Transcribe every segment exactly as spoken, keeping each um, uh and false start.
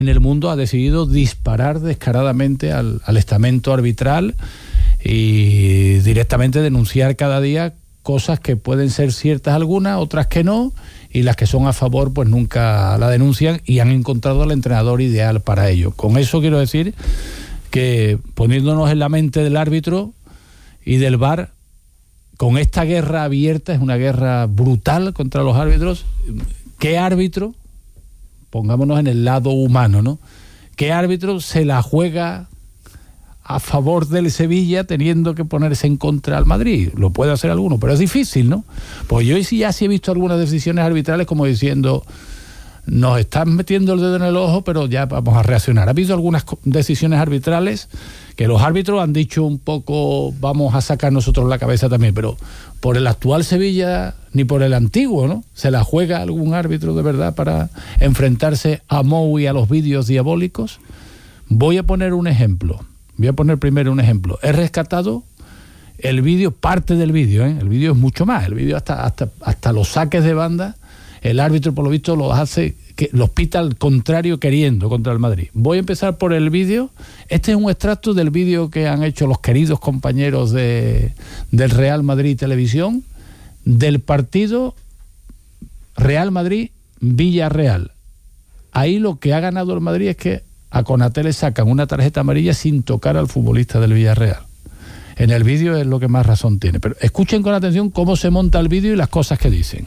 en el mundo ha decidido disparar descaradamente al, al estamento arbitral y directamente denunciar cada día cosas que pueden ser ciertas algunas, otras que no, y las que son a favor pues nunca la denuncian y han encontrado al entrenador ideal para ello. Con eso quiero decir que, poniéndonos en la mente del árbitro y del V A R, con esta guerra abierta, es una guerra brutal contra los árbitros, ¿qué árbitro, pongámonos en el lado humano, ¿no? ¿Qué árbitro se la juega a favor del Sevilla teniendo que ponerse en contra al Madrid? Lo puede hacer alguno, pero es difícil, ¿no? Pues yo sí ya sí he visto algunas decisiones arbitrales como diciendo, nos están metiendo el dedo en el ojo, pero ya vamos a reaccionar. Ha habido algunas decisiones arbitrales que los árbitros han dicho un poco, vamos a sacar nosotros la cabeza también, pero por el actual Sevilla ni por el antiguo, ¿no? ¿Se la juega algún árbitro de verdad para enfrentarse a Mou y a los vídeos diabólicos? Voy a poner un ejemplo. Voy a poner primero un ejemplo. He rescatado el vídeo, parte del vídeo, ¿eh? El vídeo es mucho más. El vídeo hasta, hasta, hasta los saques de banda, el árbitro por lo visto los hace, que los pita al contrario queriendo contra el Madrid. Voy a empezar por el vídeo. Este es un extracto del vídeo que han hecho los queridos compañeros de, del Real Madrid Televisión, del partido Real Madrid-Villarreal. Ahí lo que ha ganado el Madrid es que a Konaté le sacan una tarjeta amarilla sin tocar al futbolista del Villarreal. En el vídeo es lo que más razón tiene. Pero escuchen con atención cómo se monta el vídeo y las cosas que dicen.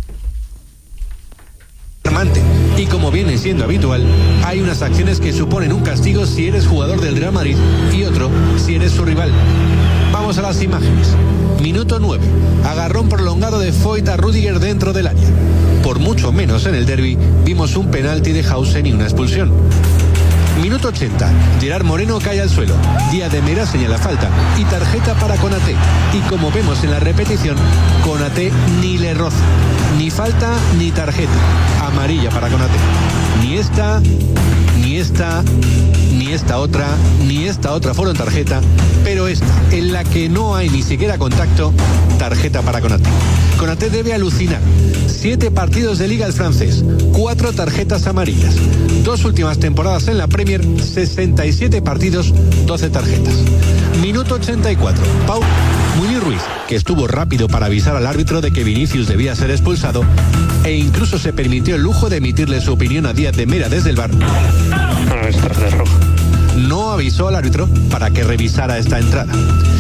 Y como viene siendo habitual, hay unas acciones que suponen un castigo si eres jugador del Real Madrid y otro si eres su rival. Vamos a las imágenes. Minuto nueve. Agarrón prolongado de Foyt a Rüdiger dentro del área. Por mucho menos en el derbi vimos un penalti de Hausen y una expulsión. Minuto ochenta. Gerard Moreno cae al suelo. Díaz de Mera señala falta y tarjeta para Konaté. Y como vemos en la repetición, Konaté ni le roza. Ni falta ni tarjeta. Amarilla para Konaté. Ni esta, ni esta, ni esta otra, ni esta otra fueron tarjeta, pero esta, en la que no hay ni siquiera contacto, tarjeta para Konaté. Konaté debe alucinar. Siete partidos de liga el francés, cuatro tarjetas amarillas. Dos últimas temporadas en la Premier, sesenta y siete partidos, doce tarjetas. Minuto ochenta y cuatro. Pau Muñiz Ruiz, que estuvo rápido para avisar al árbitro de que Vinicius debía ser expulsado e incluso se permitió el lujo de emitirle su opinión a Díaz de Mera desde el V A R. No, es tarjeta roja. No avisó al árbitro para que revisara esta entrada.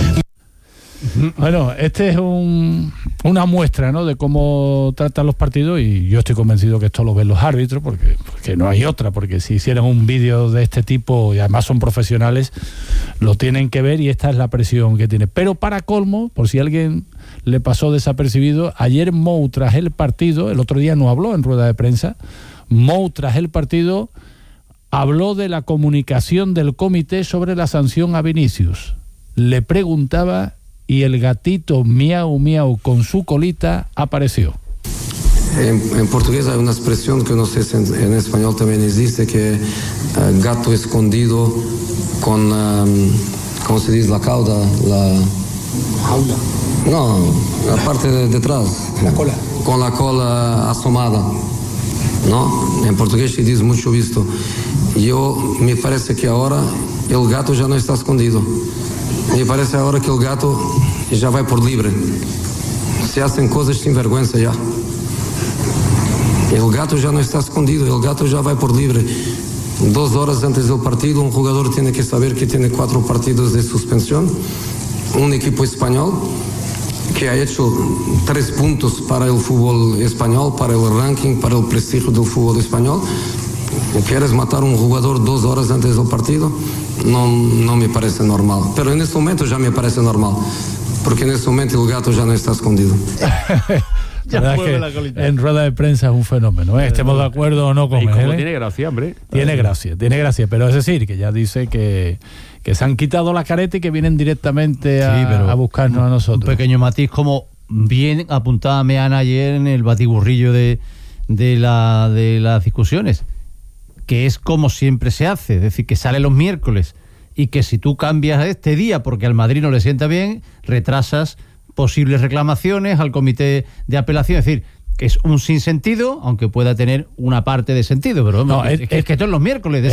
Bueno, este es un, una muestra, ¿no?, de cómo tratan los partidos, y yo estoy convencido que esto lo ven los árbitros, porque, porque no hay otra, porque si hicieran un vídeo de este tipo, y además son profesionales, lo tienen que ver, y esta es la presión que tiene. Pero para colmo, por si alguien le pasó desapercibido, ayer Mou tras el partido, el otro día no habló en rueda de prensa, Mou tras el partido habló de la comunicación del comité sobre la sanción a Vinicius. Le preguntaba y el gatito miau miau con su colita apareció. En, en portugués hay una expresión que no sé si en, en español también existe, que uh, gato escondido con, um, ¿cómo se dice? La cauda, la... Jaula. No, la parte de detrás. La cola. Con la cola asomada, ¿no? En portugués se dice mucho visto. Yo, me parece que ahora el gato ya no está escondido. Me parece ahora que el gato ya va por libre. Se hacen cosas sin vergüenza ya. El gato ya no está escondido, el gato ya va por libre. Dos horas antes del partido, un jugador tiene que saber que tiene cuatro partidos de suspensión. Un equipo español que ha hecho tres puntos para el fútbol español, para el ranking, para el prestigio del fútbol español. ¿Quieres matar a un jugador dos horas antes del partido? No, no me parece normal. Pero en este momento ya me parece normal. Porque en este momento el gato ya no está escondido. La verdad es que en rueda de prensa es un fenómeno, ¿eh? Estemos de acuerdo o no con él, ¿eh? Tiene gracia, hombre. Tiene gracia, tiene gracia. Pero es decir, que ya dice que, que se han quitado la careta y que vienen directamente a, sí, a buscarnos a nosotros. Un pequeño matiz, como bien apuntaba Meana ayer en el batiburrillo de, de, la, de las discusiones, que es como siempre se hace, es decir, que sale los miércoles y que si tú cambias este día porque al Madrid no le sienta bien, retrasas posibles reclamaciones al comité de apelación. Es decir, que es un sinsentido, aunque pueda tener una parte de sentido, pero No, es, es- es que esto es los miércoles.